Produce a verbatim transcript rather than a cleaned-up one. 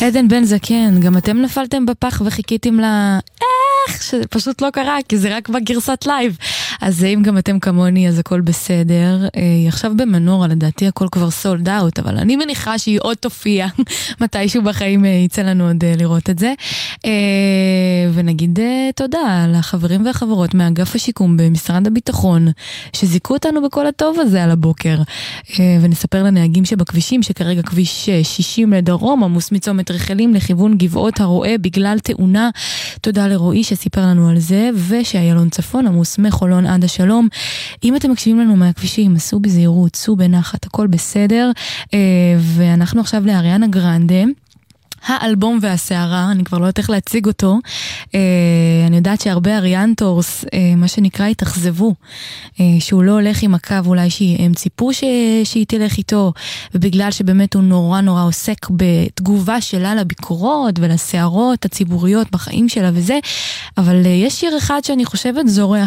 עדן בן זקן, גם אתם נפלתם בפח וחיכיתם לה... איך? שזה פשוט לא קרה, כי זה רק בגרסת לייב. אז אם גם אתם כמוני, אז הכל בסדר. היא עכשיו במנורה, לדעתי הכל כבר סולד אאוט, אבל אני מניחה שהיא עוד תופיע, מתישהו בחיים יצא לנו עוד לראות את זה. ונגיד תודה לחברים והחברות מאגף השיקום במשרד הביטחון, שזיקו אותנו בכל הטוב הזה על הבוקר. ונספר לנהגים שבכבישים, שכרגע כביש שישים לדרום, עמוס מצומת רחלים לכיוון גבעות הרועה בגלל תאונה. תודה לרועי שסיפר לנו על זה, ושאיילון צפון עמוס מחולון עד השלום. אם אתם מקשיבים לנו מהכבישים, עשו בזהירות, עשו בנחת, הכל בסדר. ואנחנו עכשיו לאריאנה גרנדה. האלבום והסערה, אני כבר לא יודעת איך להציג אותו. אה, אני יודעת שהרבה אריאנטורס, אה, מה שנקרא, התאכזבו, אה, שהוא לא הולך עם הקו, אולי שהם ציפו ש... שהיא תלך איתו, ובגלל שבאמת הוא נורא נורא עוסק בתגובה שלה לביקורות ולסערות הציבוריות בחיים שלה וזה, אבל אה, יש שיר אחד שאני חושבת זורח